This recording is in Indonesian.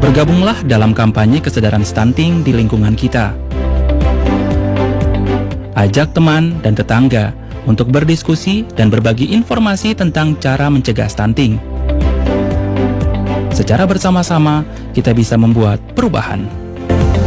Bergabunglah dalam kampanye kesadaran stunting di lingkungan kita. Ajak teman dan tetangga untuk berdiskusi dan berbagi informasi tentang cara mencegah stunting. Secara bersama-sama, kita bisa membuat perubahan.